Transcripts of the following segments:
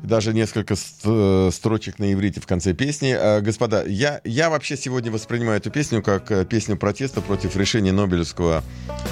Даже несколько строчек на иврите в конце песни. Господа, я вообще сегодня воспринимаю эту песню как песню протеста против решения Нобелевского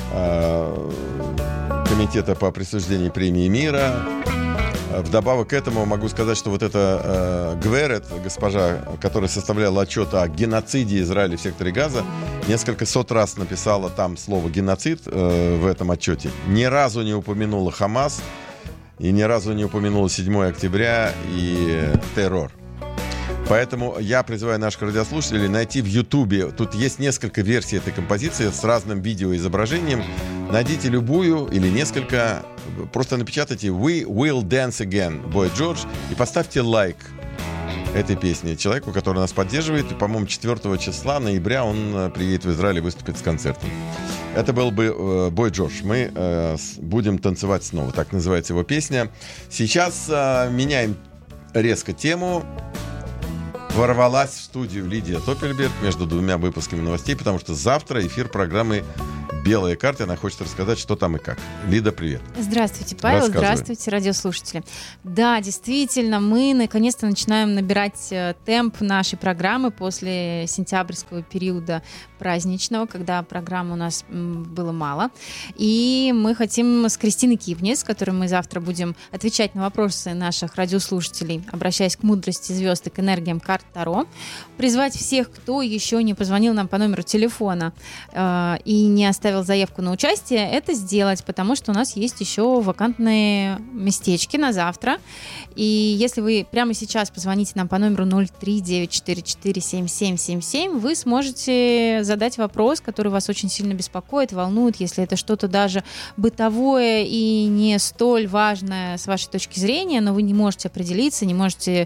комитета по присуждению премии мира. Вдобавок к этому могу сказать, что вот эта Гверет, госпожа, которая составляла отчет о геноциде Израиля в секторе Газа, несколько сот раз написала там слово «геноцид» в этом отчете. Ни разу не упомянула Хамас и ни разу не упомянула 7 октября и террор. Поэтому я призываю наших радиослушателей найти в Ютубе. Тут есть несколько версий этой композиции с разным видеоизображением. Найдите любую или несколько. Просто напечатайте «We will dance again» Boy George и поставьте лайк этой песне человеку, который нас поддерживает. И, по-моему, 4 числа ноября он приедет в Израиль и выступит с концертом. Это был бы Boy George. Мы будем танцевать снова. Так называется его песня. Сейчас меняем резко тему. Ворвалась в студию Лидия Топпельберг между двумя выпусками новостей, потому что завтра эфир программы «Белая карта». Она хочет рассказать, что там и как. Лида, привет. Здравствуйте, Павел. Здравствуйте, радиослушатели. Да, действительно, мы наконец-то начинаем набирать темп нашей программы после сентябрьского периода праздничного, когда программ у нас было мало. И мы хотим с Кристиной Кипнис, с которой мы завтра будем отвечать на вопросы наших радиослушателей, обращаясь к мудрости звезд и к энергиям карт Таро, призвать всех, кто еще не позвонил нам по номеру телефона и не оставил заявку на участие, это сделать, потому что у нас есть еще вакантные местечки на завтра. И если вы прямо сейчас позвоните нам по номеру 03-944-7777, вы сможете задать вопрос, который вас очень сильно беспокоит, волнует, если это что-то даже бытовое и не столь важное с вашей точки зрения, но вы не можете определиться, не можете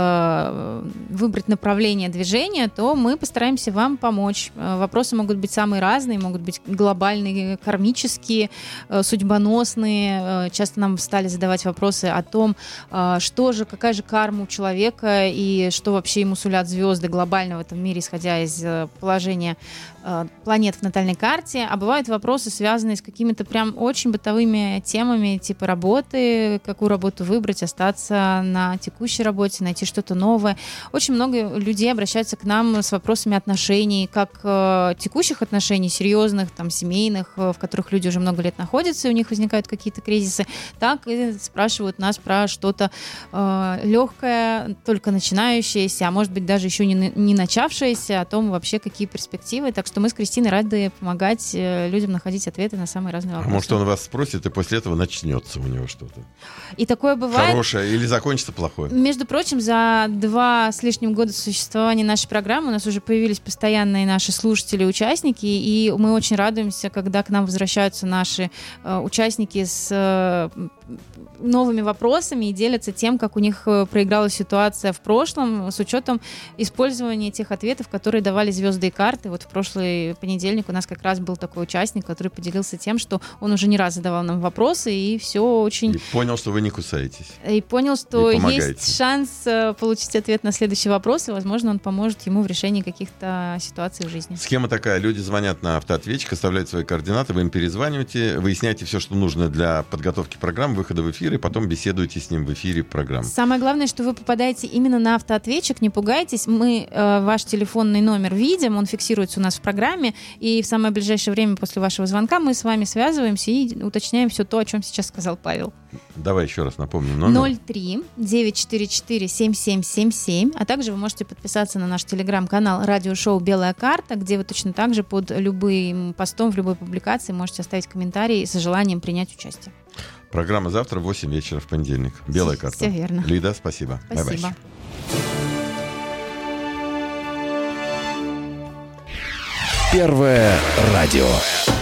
выбрать направление движения, то мы постараемся вам помочь. Вопросы могут быть самые разные, могут быть глобальные, кармические, судьбоносные. Часто нам стали задавать вопросы о том, что же, какая же карма у человека и что вообще ему сулят звезды глобально в этом мире, исходя из положения планет в натальной карте. А бывают вопросы, связанные с какими-то прям очень бытовыми темами, типа работы, какую работу выбрать, остаться на текущей работе, найти что-то новое. Очень много людей обращаются к нам с вопросами отношений, как текущих отношений, серьезных, там, семейных, в которых люди уже много лет находятся, и у них возникают какие-то кризисы, так и спрашивают нас про что-то легкое, только начинающееся, а может быть даже еще не начавшееся, о том вообще, какие перспективы. Так что мы с Кристиной рады помогать людям находить ответы на самые разные вопросы. А может, он вас спросит, и после этого начнется у него что-то. И такое бывает. Хорошее или закончится плохое. Между прочим, за 2 с лишним года существования нашей программы у нас уже появились постоянные наши слушатели и участники, и мы очень радуемся, когда к нам возвращаются наши участники с новыми вопросами и делятся тем, как у них проигралась ситуация в прошлом, с учетом использования тех ответов, которые давали звезды и карты. Вот в прошлый понедельник у нас как раз был такой участник, который поделился тем, что он уже не раз задавал нам вопросы, и все очень... И понял, что вы не кусаетесь. И понял, что есть шанс получить ответ на следующий вопрос, и, возможно, он поможет ему в решении каких-то ситуаций в жизни. Схема такая. Люди звонят на автоответчик, оставляют свои координаты, вы им перезваниваете, выясняете все, что нужно для подготовки программы, выхода в эфир, и потом беседуете с ним в эфире программы. Самое главное, что вы попадаете именно на автоответчик, не пугайтесь. Мы ваш телефонный номер видим, он фиксируется у нас в программе, и в самое ближайшее время после вашего звонка мы с вами связываемся и уточняем все то, о чем сейчас сказал Павел. Давай еще раз напомним номер. 03-944-7777, а также вы можете подписаться на наш телеграм-канал радиошоу «Белая карта», где вы точно так же под любым постом в любой публикации можете оставить комментарий со желанием принять участие. Программа завтра в 8 вечера в понедельник. «Белая карта». Все верно. Лида, спасибо. Спасибо. Первое радио.